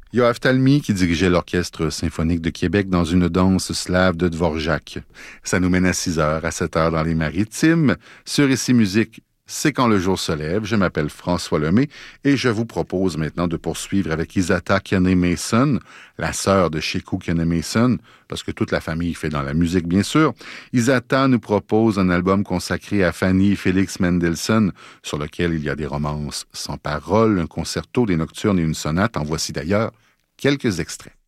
Yoav Talmy qui dirigeait l'Orchestre symphonique de Québec dans une danse slave de Dvorak. Ça nous mène à 6 heures, à 7 heures dans les Maritimes. Sur Ici Musique, c'est quand le jour se lève. Je m'appelle François Lemay et je vous propose maintenant de poursuivre avec Isata Kane-Mason, la sœur de Sheku Kane-Mason, parce que toute la famille fait dans la musique, bien sûr. Isata nous propose un album consacré à Fanny Félix Mendelssohn, sur lequel il y a des romances sans paroles, un concerto, des nocturnes et une sonate. En voici d'ailleurs quelques extraits.